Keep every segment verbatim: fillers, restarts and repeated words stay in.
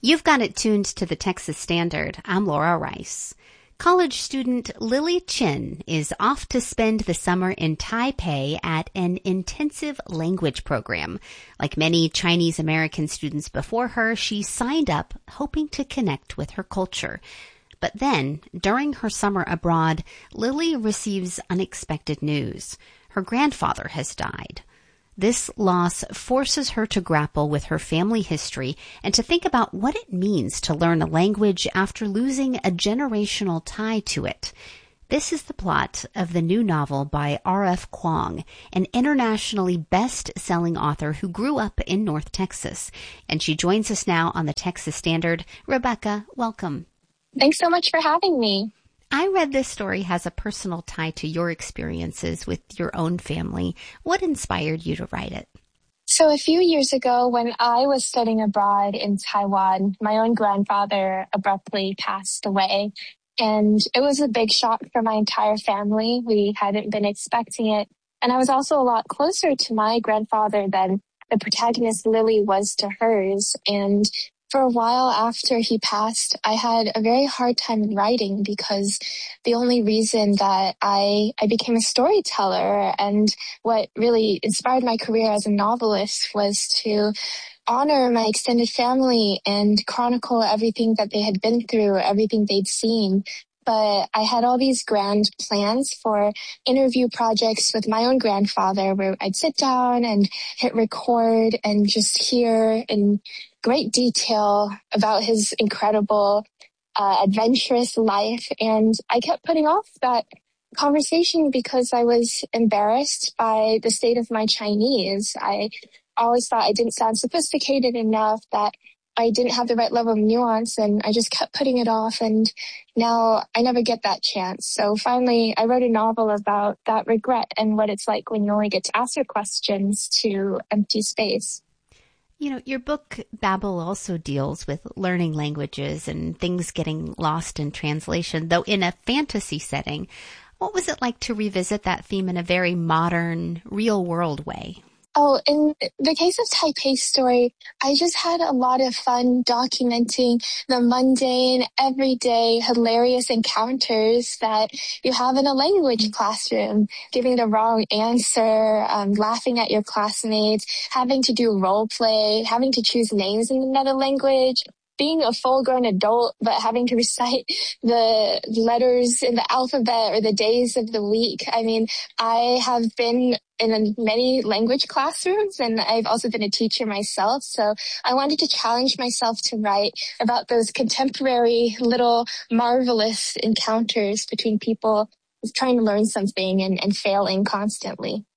You've got it tuned to the Texas Standard. I'm Laura Rice. College student Lily Chin is off to spend the summer in Taipei at an intensive language program. Like many Chinese American students before her, she signed up hoping to connect with her culture. But then, during her summer abroad, Lily receives unexpected news. Her grandfather has died. This loss forces her to grapple with her family history and to think about what it means to learn a language after losing a generational tie to it. This is the plot of the new novel by R F Kuang, an internationally best-selling author who grew up in North Texas. And she joins us now on the Texas Standard. Rebecca, welcome. Thanks so much for having me. I read this story has a personal tie to your experiences with your own family. What inspired you to write it? So a few years ago, when I was studying abroad in Taiwan, my own grandfather abruptly passed away. And it was a big shock for my entire family. We hadn't been expecting it. And I was also a lot closer to my grandfather than the protagonist Lily was to hers. And for a while after he passed, I had a very hard time writing because the only reason that I, I became a storyteller and what really inspired my career as a novelist was to honor my extended family and chronicle everything that they had been through, everything they'd seen. But I had all these grand plans for interview projects with my own grandfather where I'd sit down and hit record and just hear in great detail about his incredible, uh, adventurous life. And I kept putting off that conversation because I was embarrassed by the state of my Chinese. I always thought I didn't sound sophisticated enough, that I didn't have the right level of nuance, and I just kept putting it off, and now I never get that chance. So finally, I wrote a novel about that regret and what it's like when you only get to ask your questions to empty space. You know, your book, Babel, also deals with learning languages and things getting lost in translation, though in a fantasy setting. What was it like to revisit that theme in a very modern, real-world way? Oh, in the case of Taipei Story, I just had a lot of fun documenting the mundane, everyday, hilarious encounters that you have in a language classroom. Giving the wrong answer, um, laughing at your classmates, having to do role play, having to choose names in another language, being a full-grown adult, but having to recite the letters in the alphabet or the days of the week. I mean, I have been in many language classrooms, and I've also been a teacher myself. So I wanted to challenge myself to write about those contemporary little marvelous encounters between people trying to learn something and, and failing constantly.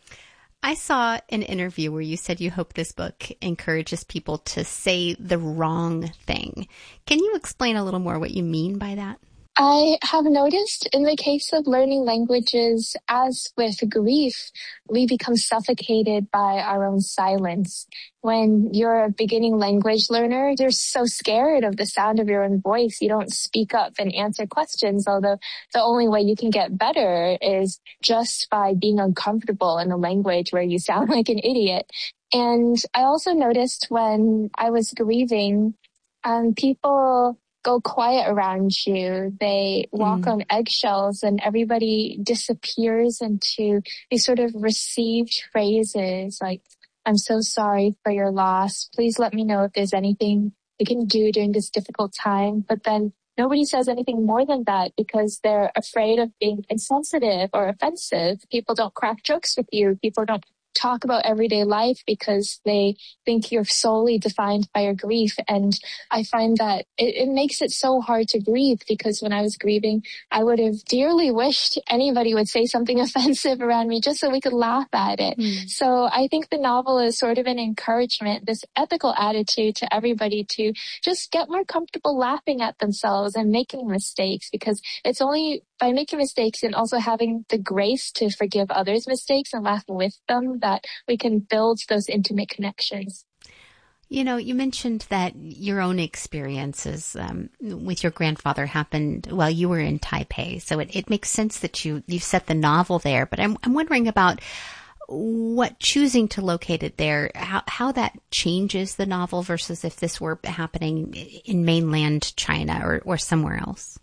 I saw an interview where you said you hope this book encourages people to say the wrong thing. Can you explain a little more what you mean by that? I have noticed in the case of learning languages, as with grief, we become suffocated by our own silence. When you're a beginning language learner, you're so scared of the sound of your own voice. You don't speak up and answer questions, although the only way you can get better is just by being uncomfortable in a language where you sound like an idiot. And I also noticed when I was grieving, um, people go quiet around you. They walk mm. on eggshells, and everybody disappears into these sort of received phrases like, I'm so sorry for your loss. Please let me know if there's anything we can do during this difficult time. But then nobody says anything more than that because they're afraid of being insensitive or offensive. People don't crack jokes with you. People don't talk about everyday life because they think you're solely defined by your grief. And I find that it, it makes it so hard to grieve, because when I was grieving, I would have dearly wished anybody would say something offensive around me just so we could laugh at it. Mm. So I think the novel is sort of an encouragement, this ethical attitude to everybody to just get more comfortable laughing at themselves and making mistakes, because it's only by making mistakes and also having the grace to forgive others' mistakes and laugh with them that we can build those intimate connections. You know, you mentioned that your own experiences um, with your grandfather happened while you were in Taipei. So it, it makes sense that you, you set the novel there. But I'm, I'm wondering about what choosing to locate it there, how, how that changes the novel versus if this were happening in mainland China or, or somewhere else?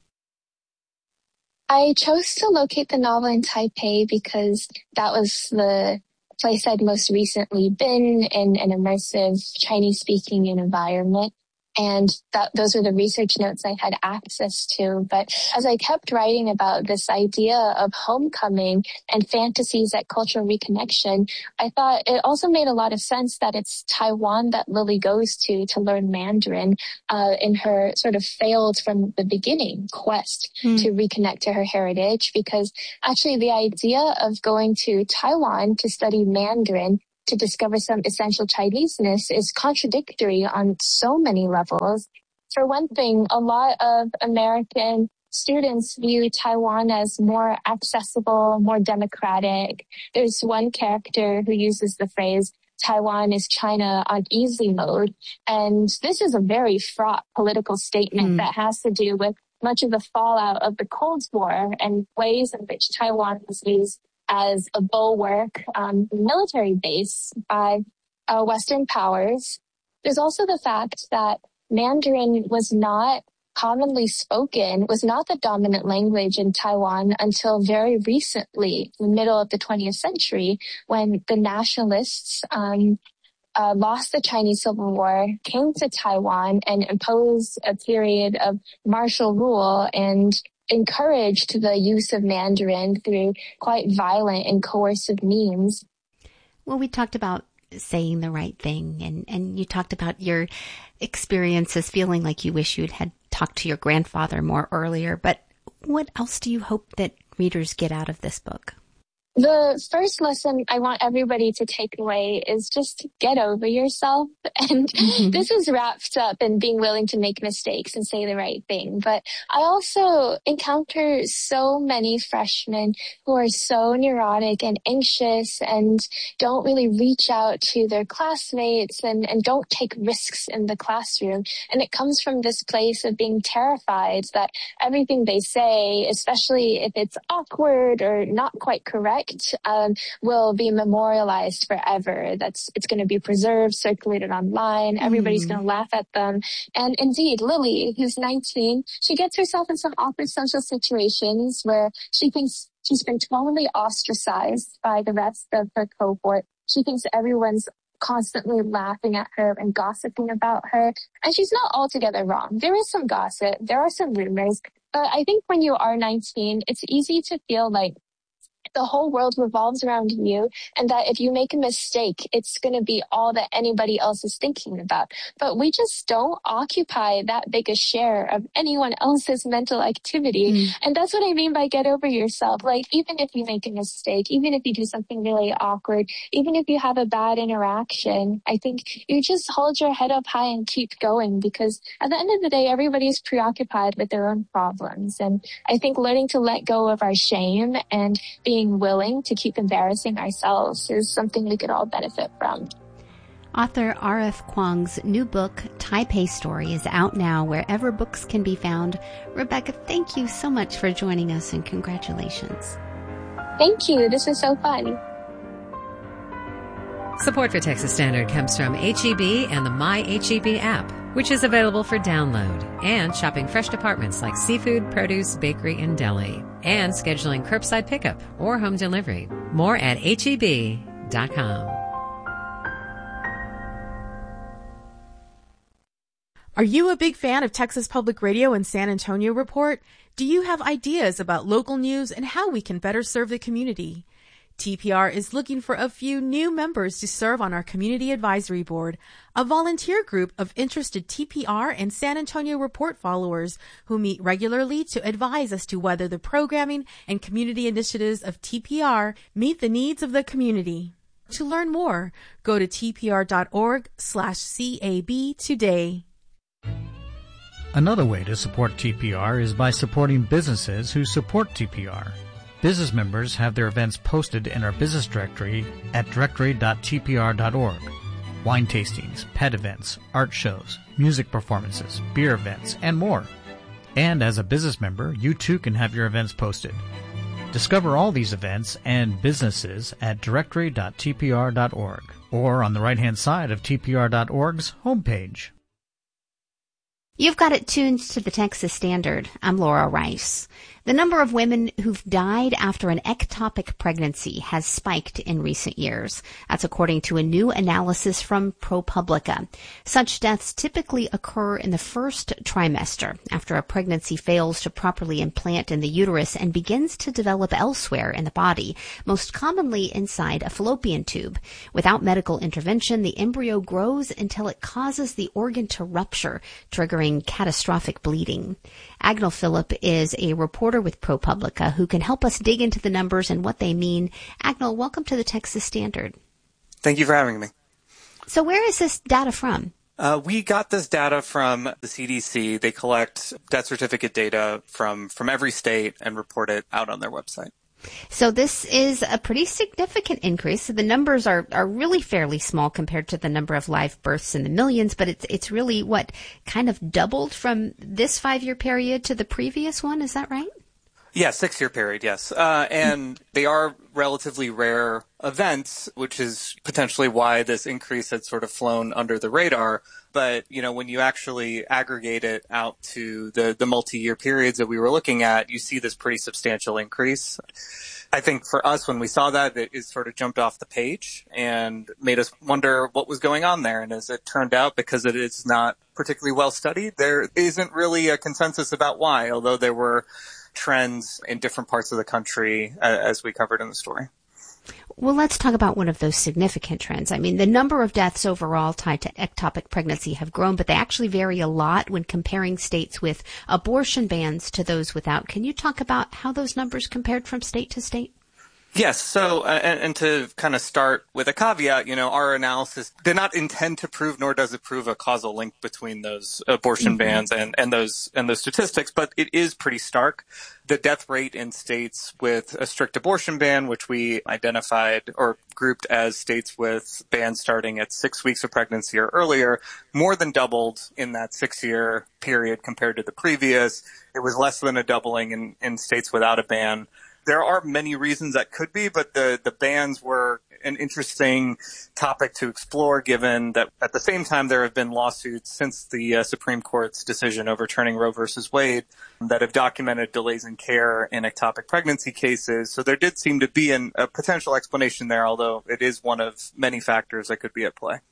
I chose to locate the novel in Taipei because that was the place I'd most recently been in an immersive Chinese-speaking environment. And that, those were the research notes I had access to. But as I kept writing about this idea of homecoming and fantasies at cultural reconnection, I thought it also made a lot of sense that it's Taiwan that Lily goes to to learn Mandarin uh, in her sort of failed from the beginning quest mm. to reconnect to her heritage. Because actually the idea of going to Taiwan to study Mandarin to discover some essential Chineseness is contradictory on so many levels. For one thing, a lot of American students view Taiwan as more accessible, more democratic. There's one character who uses the phrase, Taiwan is China on easy mode. And this is a very fraught political statement mm. that has to do with much of the fallout of the Cold War and ways in which Taiwan was used as a bulwark um, military base by uh, Western powers. There's also the fact that Mandarin was not commonly spoken, was not the dominant language in Taiwan until very recently, the middle of the twentieth century, when the nationalists um, uh, lost the Chinese Civil War, came to Taiwan and imposed a period of martial rule and encouraged the use of Mandarin through quite violent and coercive means. Well, we talked about saying the right thing, and, and you talked about your experiences feeling like you wish you had talked to your grandfather more earlier, but what else do you hope that readers get out of this book? The first lesson I want everybody to take away is just get over yourself. And mm-hmm. this is wrapped up in being willing to make mistakes and say the right thing. But I also encounter so many freshmen who are so neurotic and anxious and don't really reach out to their classmates and, and don't take risks in the classroom. And it comes from this place of being terrified that everything they say, especially if it's awkward or not quite correct, Um, will be memorialized forever. That's it's going to be preserved, circulated online. Everybody's mm. going to laugh at them. And indeed, Lily, who's nineteen, she gets herself in some awkward social situations where she thinks she's been totally ostracized by the rest of her cohort. She thinks everyone's constantly laughing at her and gossiping about her. And she's not altogether wrong. There is some gossip. There are some rumors. But I think when you are nineteen, it's easy to feel like the whole world revolves around you, and that if you make a mistake, it's going to be all that anybody else is thinking about. But we just don't occupy that big a share of anyone else's mental activity. Mm. And that's what I mean by get over yourself. Like, even if you make a mistake, even if you do something really awkward, even if you have a bad interaction, I think you just hold your head up high and keep going, because at the end of the day, everybody's preoccupied with their own problems. And I think learning to let go of our shame and being willing to keep embarrassing ourselves is something we could all benefit from. Author R F Kuang's new book, Taipei Story, is out now wherever books can be found. Rebecca, thank you so much for joining us, and congratulations. Thank you. This was so fun. Support for Texas Standard comes from H E B and the My H E B app, which is available for download, and shopping fresh departments like seafood, produce, bakery, and deli, and scheduling curbside pickup or home delivery. More at H E B dot com. Are you a big fan of Texas Public Radio and San Antonio Report? Do you have ideas about local news and how we can better serve the community? T P R is looking for a few new members to serve on our Community Advisory Board, a volunteer group of interested T P R and San Antonio Report followers who meet regularly to advise as to whether the programming and community initiatives of T P R meet the needs of the community. To learn more, go to tpr.org slash CAB today. Another way to support T P R is by supporting businesses who support T P R. Business members have their events posted in our business directory at directory dot t p r dot org. Wine tastings, pet events, art shows, music performances, beer events, and more. And as a business member, you too can have your events posted. Discover all these events and businesses at directory dot t p r dot org or on the right-hand side of t p r dot org's homepage. You've got it tuned to the Texas Standard. I'm Laura Rice. The number of women who've died after an ectopic pregnancy has spiked in recent years. That's according to a new analysis from ProPublica. Such deaths typically occur in the first trimester after a pregnancy fails to properly implant in the uterus and begins to develop elsewhere in the body, most commonly inside a fallopian tube. Without medical intervention, the embryo grows until it causes the organ to rupture, triggering catastrophic bleeding. Agnel Phillip is a reporter with ProPublica who can help us dig into the numbers and what they mean. Agnel, welcome to the Texas Standard. Thank you for having me. So where is this data from? Uh, we got this data from the C D C. They collect death certificate data from, from every state and report it out on their website. So this is a pretty significant increase. So the numbers are, are really fairly small compared to the number of live births in the millions, but it's it's really, what, kind of doubled from this five-year period to the previous one. Is that right? Yeah, six-year period, yes. Uh, and they are relatively rare events, which is potentially why this increase had sort of flown under the radar. But, you know, when you actually aggregate it out to the, the multi-year periods that we were looking at, you see this pretty substantial increase. I think for us, when we saw that, it, it sort of jumped off the page and made us wonder what was going on there. And as it turned out, because it is not particularly well studied, there isn't really a consensus about why, although there were trends in different parts of the country, uh, as we covered in the story. Well, let's talk about one of those significant trends. I mean, the number of deaths overall tied to ectopic pregnancy have grown, but they actually vary a lot when comparing states with abortion bans to those without. Can you talk about how those numbers compared from state to state? Yes. So, uh, and, and to kind of start with a caveat, you know, our analysis did not intend to prove, nor does it prove a causal link between those abortion mm-hmm. bans and, and those and those statistics, but it is pretty stark. The death rate in states with a strict abortion ban, which we identified or grouped as states with bans starting at six weeks of pregnancy or earlier, more than doubled in that six-year period compared to the previous. It was less than a doubling in, in states without a ban. There are many reasons that could be, but the, the bans were an interesting topic to explore, given that at the same time there have been lawsuits since the uh, Supreme Court's decision overturning Roe versus Wade that have documented delays in care in ectopic pregnancy cases. So there did seem to be an, a potential explanation there, although it is one of many factors that could be at play.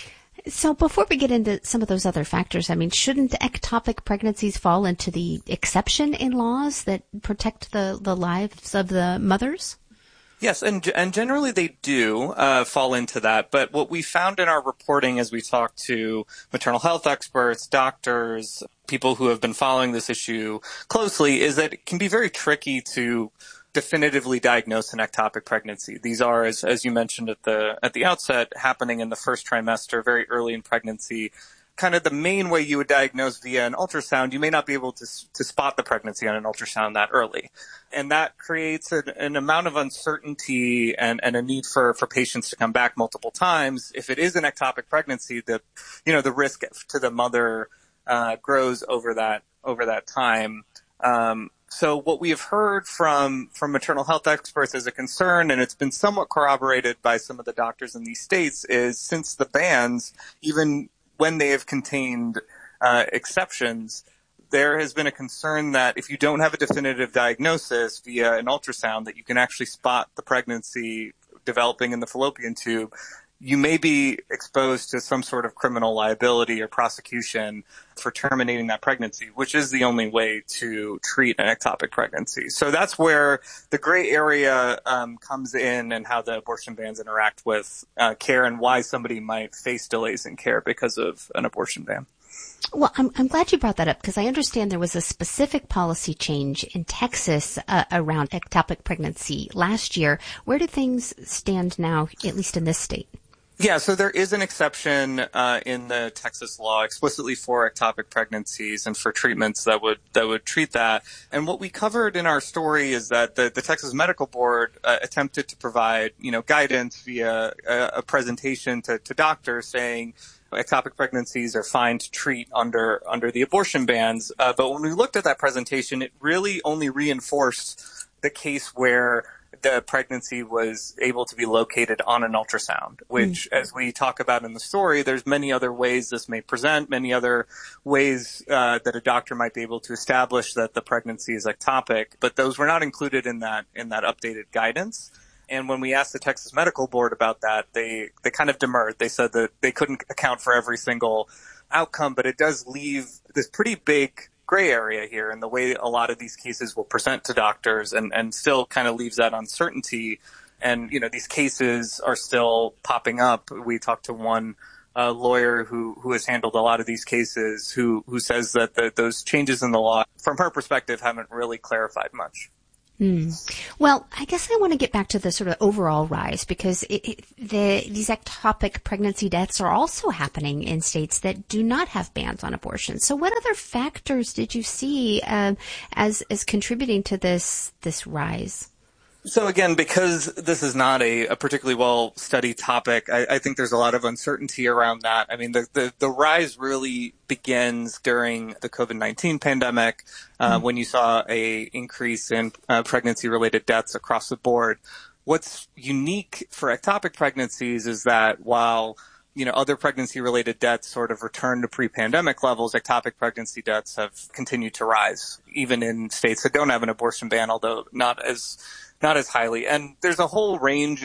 So before we get into some of those other factors, I mean, shouldn't ectopic pregnancies fall into the exception in laws that protect the, the lives of the mothers? Yes, and and generally they do uh, fall into that. But what we found in our reporting as we talked to maternal health experts, doctors, people who have been following this issue closely, is that it can be very tricky to definitively diagnose an ectopic pregnancy. These are, as, as you mentioned at the at the outset, happening in the first trimester, very early in pregnancy. Kind of the main way you would diagnose via an ultrasound, you may not be able to to spot the pregnancy on an ultrasound that early. And that creates an, an amount of uncertainty and, and a need for, for patients to come back multiple times. If it is an ectopic pregnancy, the, you know, the risk to the mother uh, grows over that over that time. Um, So what we have heard from, from maternal health experts as a concern, and it's been somewhat corroborated by some of the doctors in these states, is since the bans, even when they have contained uh, exceptions, there has been a concern that if you don't have a definitive diagnosis via an ultrasound that you can actually spot the pregnancy developing in the fallopian tube, you may be exposed to some sort of criminal liability or prosecution for terminating that pregnancy, which is the only way to treat an ectopic pregnancy. So that's where the gray area um, comes in, and how the abortion bans interact with uh, care, and why somebody might face delays in care because of an abortion ban. Well, I'm, I'm glad you brought that up, because I understand there was a specific policy change in Texas uh, around ectopic pregnancy last year. Where do things stand now, at least in this state? Yeah, so there is an exception uh, in the Texas law explicitly for ectopic pregnancies and for treatments that would that would treat that. And what we covered in our story is that the, the Texas Medical Board uh, attempted to provide, you know, guidance via a, a presentation to, to doctors saying ectopic pregnancies are fine to treat under under the abortion bans. Uh, but when we looked at that presentation, it really only reinforced the case where the pregnancy was able to be located on an ultrasound, which, mm. as we talk about in the story, there's many other ways this may present, many other ways uh, that a doctor might be able to establish that the pregnancy is ectopic, but those were not included in that in that updated guidance. And when we asked the Texas Medical Board about that, they, they kind of demurred. They said that they couldn't account for every single outcome, but it does leave this pretty big gray area here in the way a lot of these cases will present to doctors, and, and still kind of leaves that uncertainty. And, you know, these cases are still popping up. We talked to one uh, lawyer who, who has handled a lot of these cases who, who says that the, those changes in the law, from her perspective, haven't really clarified much. Hmm. Well, I guess I want to get back to the sort of overall rise, because it, it, the, these ectopic pregnancy deaths are also happening in states that do not have bans on abortion. So what other factors did you see um, as as contributing to this this rise? So again, because this is not a, a particularly well-studied topic, I, I think there's a lot of uncertainty around that. I mean, the, the, the rise really begins during the COVID nineteen pandemic, uh, mm-hmm. when you saw a increase in uh, pregnancy-related deaths across the board. What's unique for ectopic pregnancies is that while, you know, other pregnancy-related deaths sort of return to pre-pandemic levels, ectopic pregnancy deaths have continued to rise, even in states that don't have an abortion ban, although not as not as highly. And there's a whole range